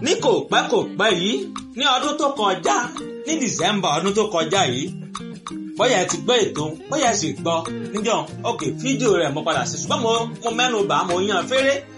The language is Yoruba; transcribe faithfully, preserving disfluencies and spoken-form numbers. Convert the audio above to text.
ní kò pẹ́ kò pẹ́ yìí ní ọdún tó kọjá ní December ọdún tó kọjá yìí bóyá ẹ ti gbọ́ ètò bóyá ẹ sì gbọ́ níjọ́ ok fídíò rẹ̀ mo padà sí ṣùgbọ́n mo mo mẹ́nu bà á mo yan féré